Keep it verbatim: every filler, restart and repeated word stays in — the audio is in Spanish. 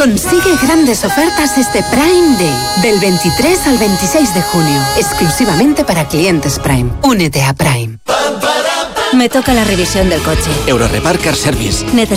Consigue grandes ofertas este Prime Day, del veintitrés al veintiséis de junio, exclusivamente para clientes Prime. Únete a Prime. Me toca la revisión del coche. Eurorepar Car Service. Necesito